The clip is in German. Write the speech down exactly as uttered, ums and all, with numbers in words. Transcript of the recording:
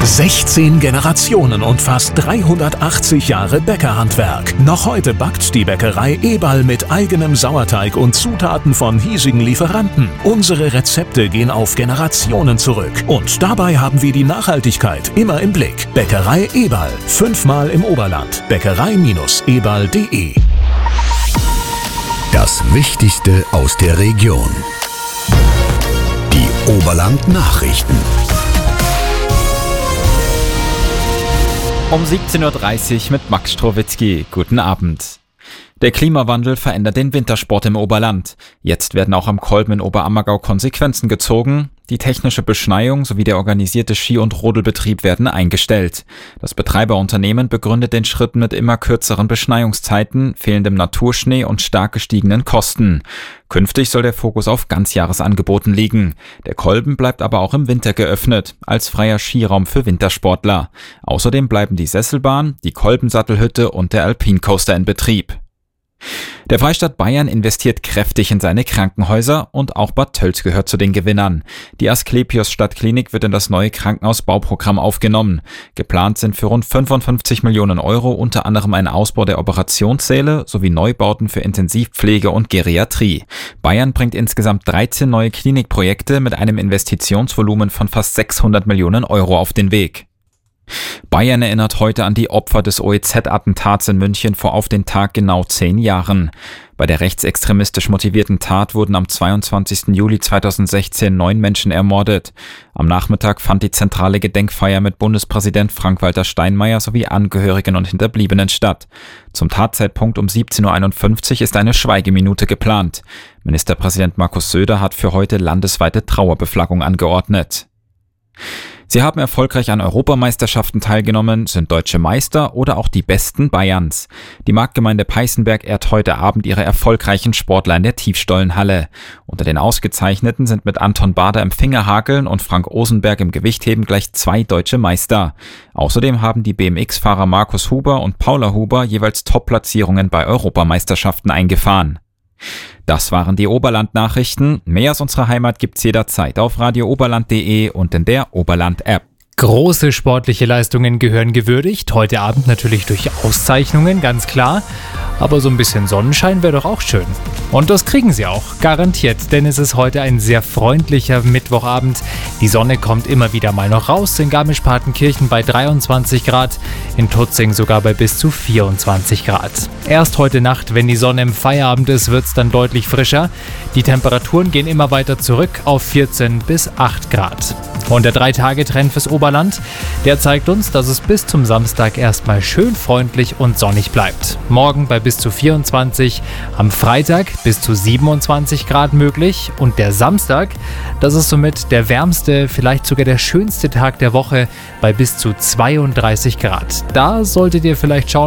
sechzehn Generationen und fast dreihundertachtzig Jahre Bäckerhandwerk. Noch heute backt die Bäckerei Eberl mit eigenem Sauerteig und Zutaten von hiesigen Lieferanten. Unsere Rezepte gehen auf Generationen zurück. Und dabei haben wir die Nachhaltigkeit immer im Blick. Bäckerei Eberl. Fünfmal im Oberland. Bäckerei Eberl punkt de. Das Wichtigste aus der Region. Die Oberland-Nachrichten. Um siebzehn Uhr dreißig mit Max Strowitzki. Guten Abend. Der Klimawandel verändert den Wintersport im Oberland. Jetzt werden auch am Kolben in Oberammergau Konsequenzen gezogen. Die technische Beschneiung sowie der organisierte Ski- und Rodelbetrieb werden eingestellt. Das Betreiberunternehmen begründet den Schritt mit immer kürzeren Beschneiungszeiten, fehlendem Naturschnee und stark gestiegenen Kosten. Künftig soll der Fokus auf Ganzjahresangeboten liegen. Der Kolben bleibt aber auch im Winter geöffnet, als freier Skiraum für Wintersportler. Außerdem bleiben die Sesselbahn, die Kolbensattelhütte und der Alpine Coaster in Betrieb. Der Freistaat Bayern investiert kräftig in seine Krankenhäuser und auch Bad Tölz gehört zu den Gewinnern. Die Asklepios Stadtklinik wird in das neue Krankenhausbauprogramm aufgenommen. Geplant sind für rund fünfundfünfzig Millionen Euro unter anderem ein Ausbau der Operationssäle sowie Neubauten für Intensivpflege und Geriatrie. Bayern bringt insgesamt dreizehn neue Klinikprojekte mit einem Investitionsvolumen von fast sechshundert Millionen Euro auf den Weg. Bayern erinnert heute an die Opfer des O E Z-Attentats in München vor auf den Tag genau zehn Jahren. Bei der rechtsextremistisch motivierten Tat wurden am zweiundzwanzigsten Juli zweitausendsechzehn neun Menschen ermordet. Am Nachmittag fand die zentrale Gedenkfeier mit Bundespräsident Frank-Walter Steinmeier sowie Angehörigen und Hinterbliebenen statt. Zum Tatzeitpunkt um siebzehn Uhr einundfünfzig ist eine Schweigeminute geplant. Ministerpräsident Markus Söder hat für heute landesweite Trauerbeflaggung angeordnet. Sie haben erfolgreich an Europameisterschaften teilgenommen, sind deutsche Meister oder auch die Besten Bayerns. Die Marktgemeinde Peißenberg ehrt heute Abend ihre erfolgreichen Sportler in der Tiefstollenhalle. Unter den Ausgezeichneten sind mit Anton Bader im Fingerhakeln und Frank Osenberg im Gewichtheben gleich zwei deutsche Meister. Außerdem haben die B M X-Fahrer Markus Huber und Paula Huber jeweils Top-Platzierungen bei Europameisterschaften eingefahren. Das waren die Oberland-Nachrichten. Mehr aus unserer Heimat gibt's jederzeit auf radio oberland punkt de und in der Oberland-App. Große sportliche Leistungen gehören gewürdigt. Heute Abend natürlich durch Auszeichnungen, ganz klar. Aber so ein bisschen Sonnenschein wäre doch auch schön. Und das kriegen Sie auch, garantiert, denn es ist heute ein sehr freundlicher Mittwochabend. Die Sonne kommt immer wieder mal noch raus, in Garmisch-Partenkirchen bei dreiundzwanzig Grad, in Tutzing sogar bei bis zu vierundzwanzig Grad. Erst heute Nacht, wenn die Sonne im Feierabend ist, wird es dann deutlich frischer. Die Temperaturen gehen immer weiter zurück auf vierzehn bis acht Grad. Und der drei-Tage-Trend fürs Oberland, der zeigt uns, dass es bis zum Samstag erstmal schön freundlich und sonnig bleibt. Morgen bei bis zu vierundzwanzig, am Freitag bis zu siebenundzwanzig Grad möglich und der Samstag, das ist somit der wärmste, vielleicht sogar der schönste Tag der Woche bei bis zu zweiunddreißig Grad. Da solltet ihr vielleicht schauen,